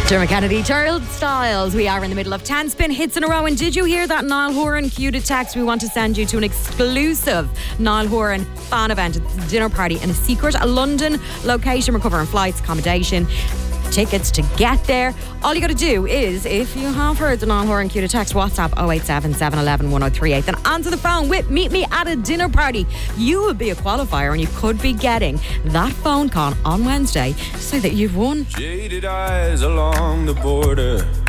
Dermot Kennedy, Gerald Styles. We are in the middle of 10 spin hits in a row. And did you hear that Niall Horan queued a text? We want to send you to an exclusive Niall Horan fan event. It's a dinner party in a secret London location. We're covering flights, accommodation, tickets to get there. All you got to do is, if you have heard the Niall Horan queued a text, WhatsApp 087 711 1038, then answer the phone with "Meet me at a dinner party." You would be a qualifier and you could be getting that phone call on Wednesday to say that you've won. Jaded eyes along the border,